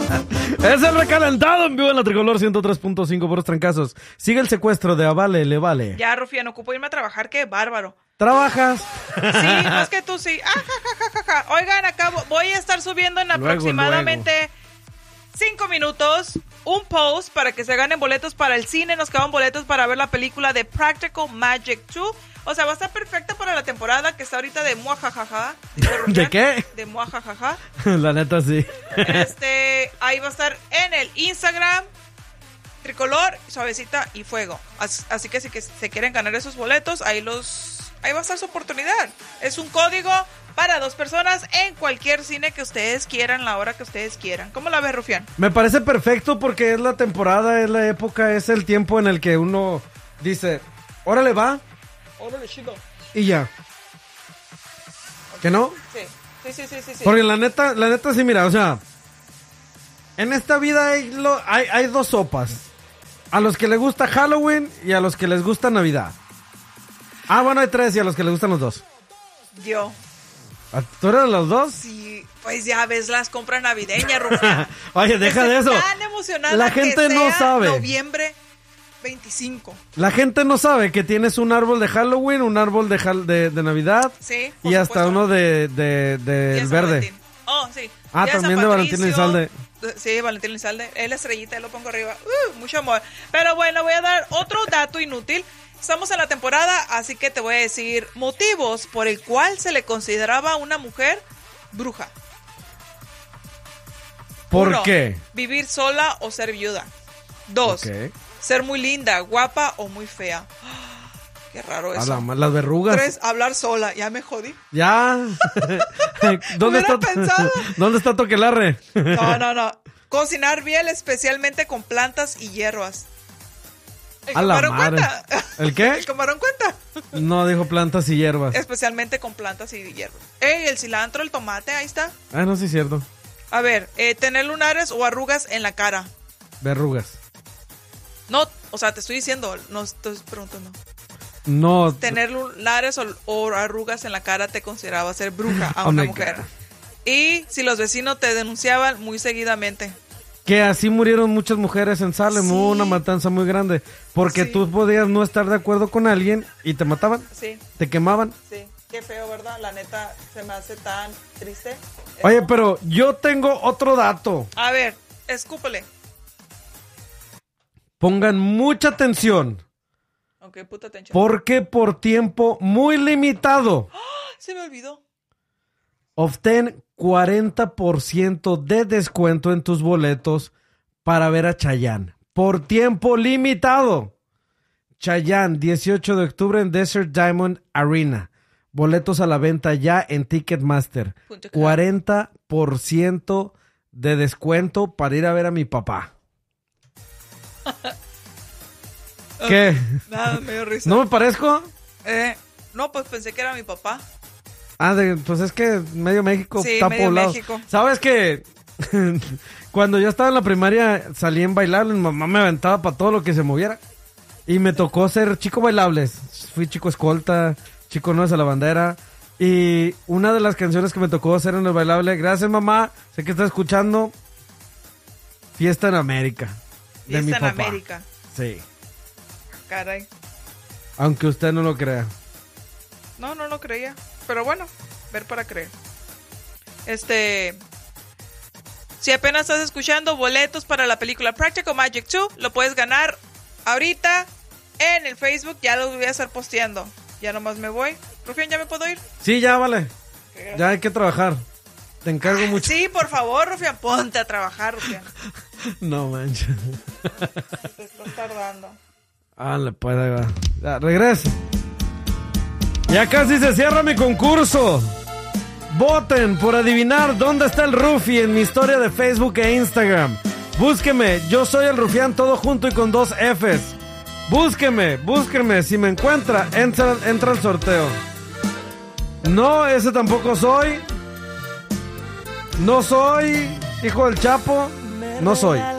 Es el recalentado en vivo en la Tricolor 103.5 por los trancazos. Sigue el secuestro de Avale, le vale. Ya, Rufián, ocupo irme a trabajar, qué bárbaro. ¿Trabajas? Sí, más que tú sí. Oigan, acá voy a estar subiendo en aproximadamente 5 minutos un post para que se ganen boletos para el cine. Nos quedan boletos para ver la película de Practical Magic 2. O sea, va a estar perfecta para la temporada que está ahorita de muajajaja. ¿De qué? De muajajaja. La neta, sí. Ahí va a estar en el Instagram, Tricolor, Suavecita y Fuego. Así que si se quieren ganar esos boletos, ahí va a estar su oportunidad. Es un código para 2 personas en cualquier cine que ustedes quieran, la hora que ustedes quieran. ¿Cómo la ves, Rufián? Me parece perfecto porque es la temporada, es la época, es el tiempo en el que uno dice, órale va. Órale, chido. Y ya. ¿Que no? Sí. Porque la neta sí, mira, o sea, en esta vida hay 2 sopas. A los que les gusta Halloween y a los que les gusta Navidad. Ah, bueno, hay 3 y a los que les gustan los 2. Yo. ¿Tú eres los 2? Sí, pues ya ves las compras navideñas, Rufián. Oye, deja de eso. Tan emocionada La gente que no sea sabe. Noviembre 25. La gente no sabe que tienes un árbol de Halloween, un árbol de Navidad. Sí, y hasta uno del verde. Valentín. Oh, sí. Ah, Día también San de Valentín Elizalde. Sí, Valentín Elizalde. Es la estrellita, lo pongo arriba. Mucho amor. Pero bueno, voy a dar otro dato inútil. Estamos en la temporada, así que te voy a decir motivos por el cual se le consideraba a una mujer bruja. ¿Por 1, qué? Vivir sola o ser viuda. 2, ser muy linda, guapa o muy fea. Qué raro eso. Las verrugas. 3, hablar sola. Ya me jodí. Ya. ¿Dónde está Toquelarre? No. Cocinar bien, especialmente con plantas y hierbas. ¿El camarón cuenta? ¿El qué? ¿El camarón cuenta? No, dijo plantas y hierbas. Especialmente con plantas y hierbas. El cilantro, el tomate, ahí está. Ah, no, sí es cierto. A ver, tener lunares o arrugas en la cara. Verrugas. No, o sea, te estoy diciendo, no estoy preguntando. No. Tener lunares o arrugas en la cara te consideraba ser bruja a una mujer. Y si los vecinos te denunciaban muy seguidamente. Que así murieron muchas mujeres en Salem, sí. Hubo una matanza muy grande. Porque tú podías no estar de acuerdo con alguien y te mataban. Sí. Te quemaban. Sí, qué feo, ¿verdad? La neta, se me hace tan triste. Oye, pero yo tengo otro dato. A ver, escúpele. Pongan mucha atención. Ok, puta atención. Porque por tiempo muy limitado. ¡Oh! Se me olvidó. Obtén 40% de descuento en tus boletos para ver a Chayanne. Por tiempo limitado. Chayanne, 18 de octubre en Desert Diamond Arena. Boletos a la venta ya en Ticketmaster. 40% de descuento para ir a ver a mi papá. ¿Qué? Nada, me dio risa. ¿No me parezco? No, pues pensé que era mi papá. Ah, pues es que medio México sí, está medio poblado. México. ¿Sabes que cuando yo estaba en la primaria salí en bailable, mi mamá me aventaba para todo lo que se moviera? Y me tocó ser chico bailables. Fui chico escolta, chico nuevas a la bandera. Y una de las canciones que me tocó hacer en el bailable, gracias mamá, sé que está escuchando, Fiesta en América. De mi papá. América. Sí. Caray. Aunque usted no lo crea. No lo creía. Pero bueno, ver para creer. Si apenas estás escuchando, boletos para la película Practical Magic 2, lo puedes ganar ahorita en el Facebook. Ya lo voy a estar posteando. Ya nomás me voy. Rufián, ¿ya me puedo ir? Sí, ya vale. Ya hay que trabajar. Te encargo mucho. Sí, por favor, Rufián, ponte a trabajar, Rufián. No manches. Te estás tardando. Le puede. Ya, regresa. Ya casi se cierra mi concurso. Voten por adivinar dónde está el Rufi en mi historia de Facebook e Instagram. Búsqueme, yo soy el Rufián, todo junto y con 2 Fs. Búsqueme, si me encuentra, entra al sorteo. No, ese tampoco soy. No soy hijo del Chapo. No soy.